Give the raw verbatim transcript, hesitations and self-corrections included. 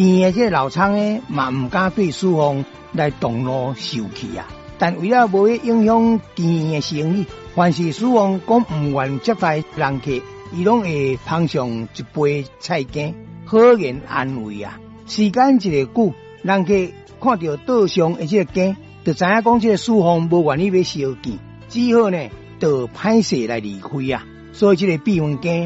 店的这个老仓呢，嘛唔敢对师傅来动怒受气啊。但为了无影响店的生意，凡是师傅讲唔愿接待人客，伊拢会捧上一杯菜羹，好言安慰啊。时间一个久，人客看到桌上的这个羹，就知影讲这个师傅无愿意要烧见，只好呢，就歹势来离开啊。所以这个闭门羹